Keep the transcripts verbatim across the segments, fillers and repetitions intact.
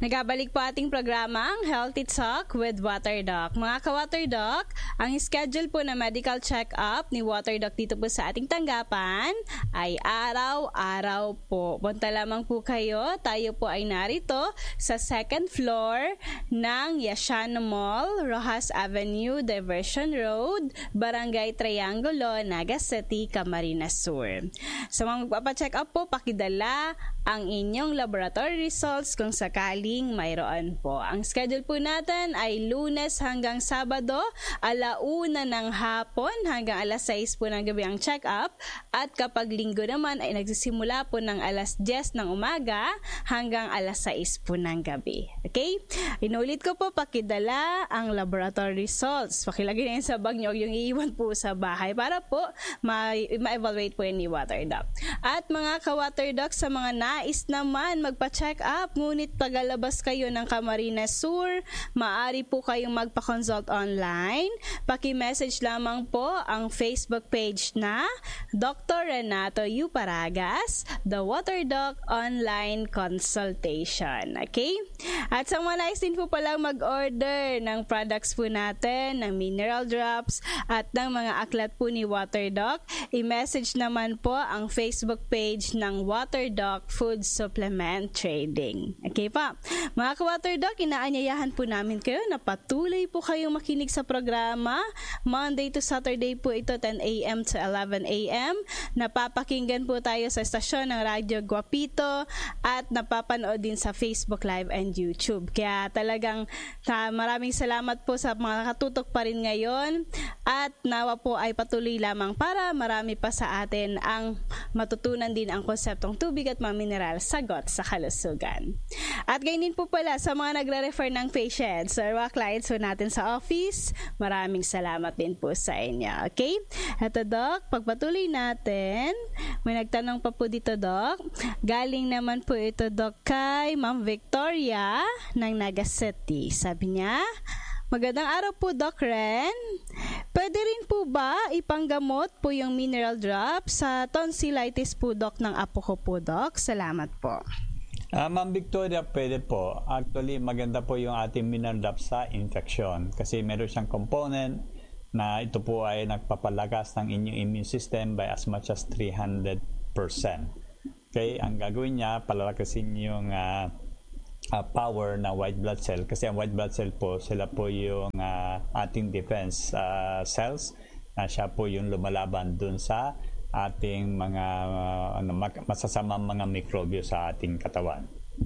Nagabalik po ating programang Healthy Talk with Waterdoc. Mga ka-Waterdoc, ang schedule po na medical check-up ni Waterdoc dito po sa ating tanggapan ay araw-araw po. Punta lamang po kayo. Tayo po ay narito sa second floor ng Yashano Mall, Rojas Avenue, Diversion Road, Barangay Triangulo, Naga City, Camarines Sur. Sa mga magpapacheck up po, pakidala ang inyong laboratory results kung sakaling mayroon po. Ang schedule po natin ay Lunes hanggang Sabado, alauna ng hapon hanggang alas sais po ng gabi ang check-up, at kapag linggo naman ay nagsisimula po ng alas diyes ng umaga hanggang alas sais po ng gabi. Okay? Inulit ko po, pakidala ang laboratory results. Pakilagay na yun sa bag nyo, yung iiwan po sa bahay para po ma- ma-evaluate po yun ni Waterdoc. At mga ka-Waterdoc, sa mga nais naman magpa-check up, ngunit pagalabas kayo ng Camarines Sur, maaari po kayong magpa-consult online. Paki-message lamang po ang Facebook page na Doctor Renato U. Paragas, The Waterdoc Online Consultation. Okay? At sa mga nais din po palang mag-order ng products po natin, ng mineral drops at ng mga aklat po ni Waterdoc, i-message naman po ang Facebook page ng Waterdoc Food Supplement Trading. Okay pa? Mga ka-Waterdoc, inaanyayahan po namin kayo na patuloy po kayong makinig sa programa. Monday to Saturday po ito, ten a.m. to eleven a.m. Napapakinggan po tayo sa estasyon ng Radyo Guapito at napapanood din sa Facebook Live and YouTube. Kaya talagang ta, maraming salamat po sa mga nakatutok pa rin ngayon, at nawa po ay patuloy lamang para marami pa sa atin ang matutunan din ang konseptong tubig at mga mineral, sagot sa kalusugan. At ganyan po pala sa mga nagre-refer ng patients or mga clients po natin sa office, maraming salamat din po sa inyo. Okay? Ito, Doc, pagpatuloy natin, may nagtanong pa po dito, Doc. Galing naman po ito, Doc, kay Ma'am Victoria ng Naga City. Sabi niya, magandang araw po, Doc Ren. Pwede rin po ba ipanggamot po yung mineral drop sa tonsillitis po, Doc, ng apo ko po, Doc? Salamat po. Uh, Ma'am Victoria, pwede po. Actually, maganda po yung ating mineral drop sa infection kasi meron siyang component na ito po ay nagpapalakas ng inyong immune system by as much as three hundred percent. Okay, ang gagawin niya, palalakasin yung uh, uh, power na white blood cell kasi ang white blood cell po, sila po yung uh, ating defense uh, cells na siya po yung lumalaban dun sa ating mga uh, ano, masasamang mga mikrobyo sa ating katawan.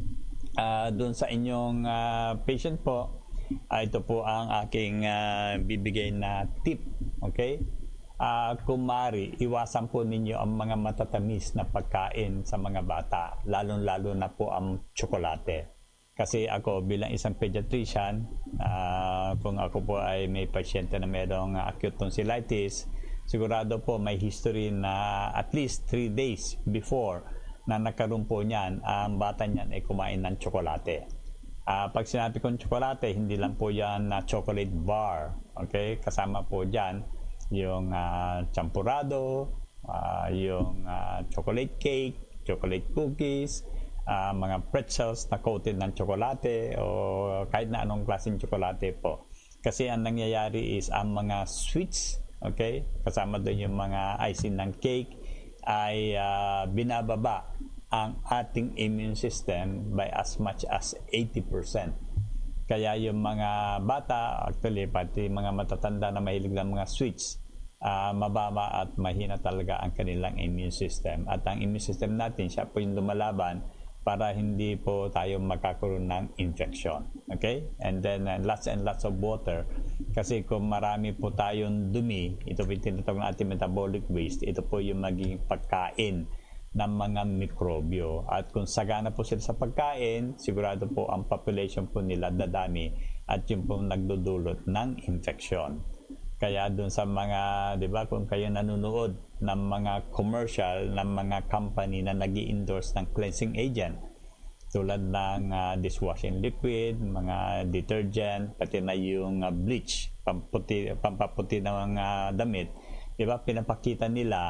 Uh, dun sa inyong uh, patient po, uh, ito po ang aking uh, bibigay na tip. Okay? Uh, kung maaari, iwasan po ninyo ang mga matatamis na pagkain sa mga bata, lalong-lalo na po ang tsokolate. Kasi ako bilang isang pediatrician, uh, kung ako po ay may pasyente na mayroong acute tonsillitis, sigurado po may history na at least three days before na nagkaroon po niyan, ang bata niyan ay kumain ng tsokolate. Uh, pag sinabi kong tsokolate, hindi lang po yan na chocolate bar. Okay? Kasama po dyan yung uh, champurado, uh, yung uh, chocolate cake, chocolate cookies, uh, mga pretzels na coated ng tsokolate o kahit na anong klaseng tsokolate po. Kasi ang nangyayari is ang mga sweets, okay, kasama doon yung mga icing ng cake, ay uh, binababa ang ating immune system by as much as eighty percent. Kaya yung mga bata, actually pati mga matatanda na mahilig ng mga sweets, uh, mababa at mahina talaga ang kanilang immune system. At ang immune system natin, siya po yung lumalaban para hindi po tayo magkakaroon ng infection. Okay? And then uh, lots and lots of water. Kasi kung marami po tayong dumi, ito po yung tinatawag ng ating metabolic waste, ito po yung magiging pagkain ng mga mikrobyo. At kung sagana po sila sa pagkain, sigurado po ang population po nila dadami at yun po nagdudulot ng infection. Kaya dun sa mga, di ba, kung kayo nanonood ng mga commercial ng mga company na nag-i-endorse ng cleansing agent, tulad ng uh, dishwashing liquid, mga detergent, pati na yung uh, bleach, pamputi, pampaputi ng mga damit, di ba, pinapakita nila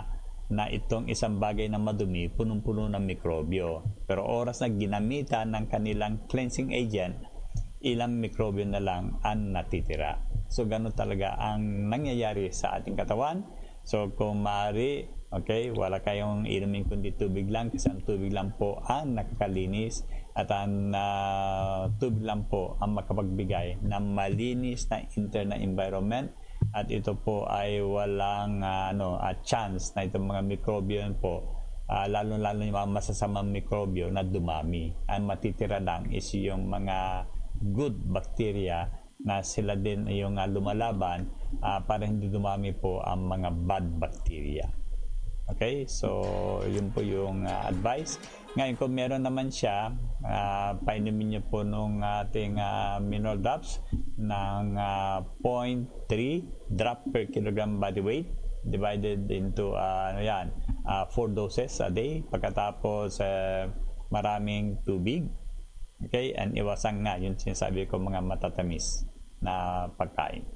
na itong isang bagay na madumi, punong-puno ng mikrobyo. Pero oras na ginamitan ng kanilang cleansing agent, ilang mikrobyo na lang ang natitira. So, ganun talaga ang nangyayari sa ating katawan. So, kung maaari, okay, wala kayong inumin kundi tubig lang kasi ang tubig lang po ang nakakalinis at ang uh, tubig lang po ang makapagbigay ng malinis na internal environment. At ito po ay walang uh, ano, uh, chance na itong mga mikrobyo po, uh, lalo-lalo yung mga masasamang mikrobyo na dumami. Ang matitira lang is yung mga good bacteria na sila din yung uh, lumalaban uh, para hindi dumami po ang mga bad bacteria. Okay? So, yun po yung uh, advice. Ngayon, kung meron naman siya, uh, painumin niyo po nung ating uh, mineral drops ng uh, zero point three drop per kilogram body weight divided into uh, ano yan, uh, four doses a day. Pagkatapos uh, maraming tubig. Okay? And iwasan nga yung sinasabi ko mga matatamis na pagkain.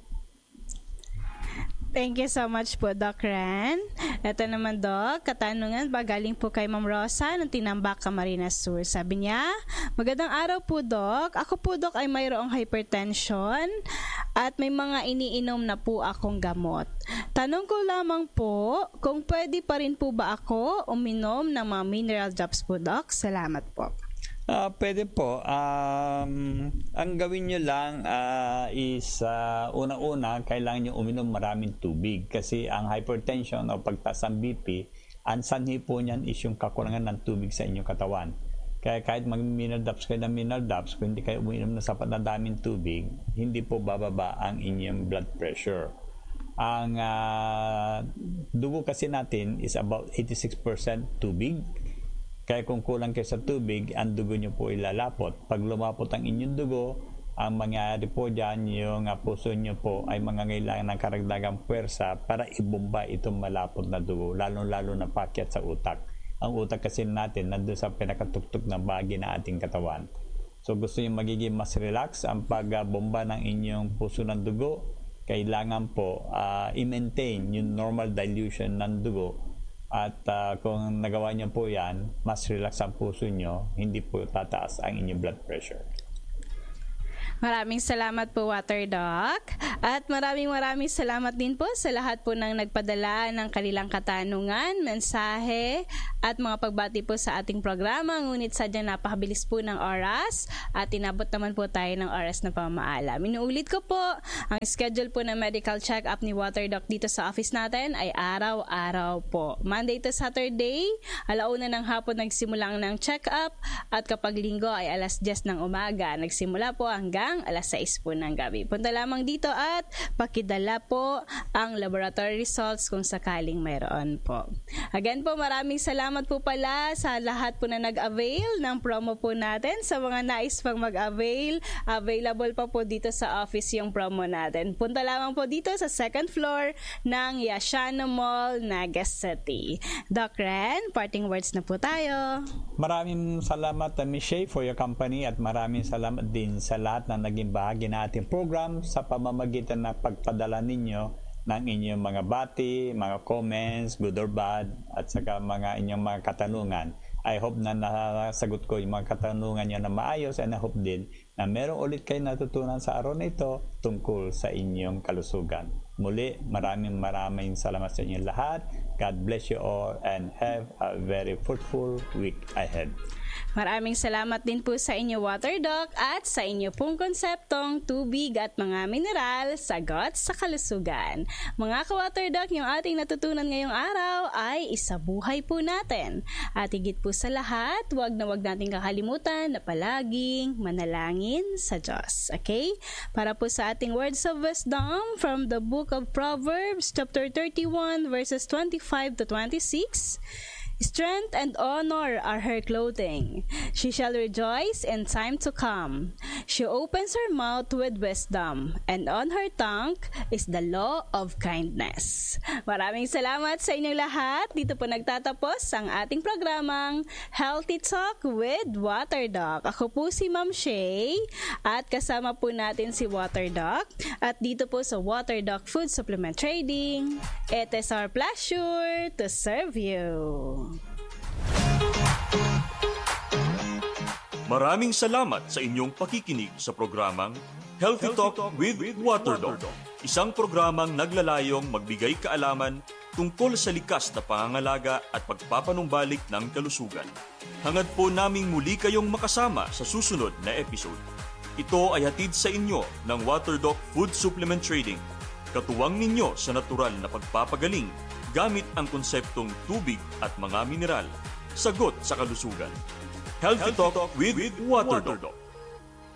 Thank you so much po, Doc Ren. Ito naman, Doc, katanungan ba galing po kay Ma'am Rosa ng Tinambak, Camarines Sur. Sabi niya, magandang araw po, Doc. Ako po, Doc, ay mayroong hypertension at may mga iniinom na po akong gamot. Tanong ko lamang po kung pwede pa rin po ba ako uminom ng mga mineral drops po, Doc? Salamat po. Uh, pwede po. Um, ang gawin nyo lang uh, is uh, unang-una, kailangan nyo uminom maraming tubig kasi ang hypertension o pagtaas ng B P, ang sanhi po niyan is yung kakulangan ng tubig sa inyong katawan. Kaya kahit mag-mineral drops kayo ng mineral drops, kung hindi kayo uminom na sapat na daming tubig, hindi po bababa ang inyong blood pressure. Ang uh, dugo kasi natin is about eighty-six percent tubig. Kaya kung kulang kayo sa tubig, ang dugo nyo po ilalapot. Pag lumapot ang inyong dugo, ang mangyayari po dyan, yung uh, puso nyo po ay mangangailangan ng karagdagang puwersa para ibomba itong malapot na dugo, lalo-lalo na pakyat sa utak. Ang utak kasi natin nandun sa pinakatuktok ng bahagi na ating katawan. So gusto nyo magiging mas relax ang pagbomba ng inyong puso ng dugo, kailangan po uh, i-maintain yung normal dilution ng dugo. At uh, kung nagawa niyo po yan, mas relax ang puso niyo, hindi po tataas ang inyong blood pressure. Maraming salamat po, Water Doc. At maraming maraming salamat din po sa lahat po ng nagpadala ng kanilang katanungan, mensahe, at mga pagbati po sa ating programa. Ngunit sadyang napakabilis po ng oras at inabot naman po tayo ng oras na pamaalam. Inuulit ko po, ang schedule po ng medical check-up ni Water Doc dito sa office natin ay araw-araw po. Monday to Saturday, alauna ng hapon nagsimula ng check-up at kapag linggo ay alas diyes ng umaga. Nagsimula po hanggang alas sais po ng gabi. Punta lamang dito at pakidala po ang laboratory results kung sakaling mayroon po. Again po, maraming salamat po pala sa lahat po na nag-avail ng promo po natin. Sa mga nais pang mag-avail, available pa po dito sa office yung promo natin. Punta lamang po dito sa second floor ng Yashano Mall, Naga City. Doc Ren, parting words na po tayo. Maraming salamat, Miss Shay, for your company at maraming salamat din sa lahat na naging bahagi na ating program sa pamamagitan ng pagpadala ninyo ng inyong mga bati, mga comments, good or bad, at saka mga inyong mga katanungan. I hope na nasagot ko yung mga katanungan nyo na maayos, and I hope din na meron ulit kayo natutunan sa araw na ito tungkol sa inyong kalusugan. Muli, maraming maraming salamat sa inyong lahat. God bless you all and have a very fruitful week ahead. Maraming salamat din po sa inyo, Water Doc, at sa inyo pong konseptong tubig at mga mineral, sagot sa kalusugan. Mga ka-Water Doc, yung ating natutunan ngayong araw ay isabuhay po natin. At higit po sa lahat, wag na wag natin kakalimutan na palaging manalangin sa Diyos. Okay? Para po sa ating words of wisdom from the book of Proverbs, chapter thirty-one, verses twenty-five to twenty-six, Strength and honor are her clothing. She shall rejoice in time to come. She opens her mouth with wisdom, and on her tongue is the law of kindness. Maraming salamat sa inyong lahat. Dito po nagtatapos ang ating programang Healthy Talk with WaterDoc. Ako po si Ma'am Shay at kasama po natin si WaterDoc. At dito po sa WaterDoc Food Supplement Trading, it is our pleasure to serve you. Maraming salamat sa inyong pakikinig sa programang Healthy Talk with WaterDoc. Isang programang naglalayong magbigay kaalaman tungkol sa likas na pangangalaga at pagpapanumbalik ng kalusugan. Hangad po naming muli kayong makasama sa susunod na episode. Ito ay hatid sa inyo ng WaterDoc Food Supplement Trading. Katuwang ninyo sa natural na pagpapagaling gamit ang konseptong tubig at mga mineral. Sagot sa kalusugan. Healthy Talk with WaterDoc.